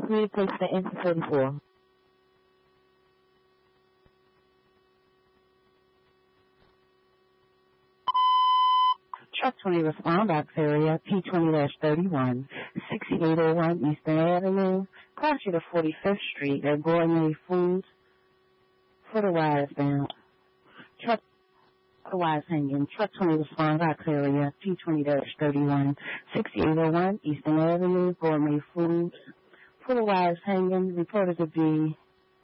Communication to Enter 44. Truck 20 respond box area, P20-31, 6801 Eastern Avenue, cross you to 45th Street at Gourmet Foods, for the wires down. Truck wires hanging. Truck 20 respond box area, P20-31, 6801 Eastern Avenue, Gourmet Foods, for the wires hanging, reported to be